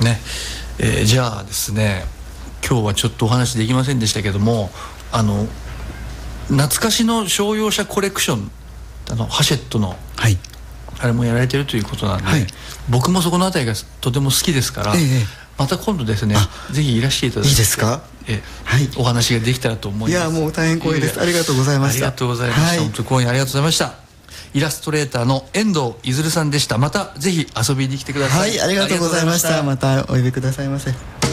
ね。じゃあですね、今日はちょっとお話できませんでしたけども、懐かしの商用車コレクション、ハシェットの、 はい、 あれもやられてるということなんで、 はい、 僕もそこのあたりがとても好きですから、また今度ですね、ぜひいらしていただいて。 いいですか？はい、 お話ができたらと思います。 いや、もう大変光栄です。ありがとうございました。 ありがとうございました。本当に今夜ありがとうございました。イラストレーターの遠藤いずるさんでした。またぜひ遊びに来てください。 はい、ありがとうございました。またお呼びくださいませ。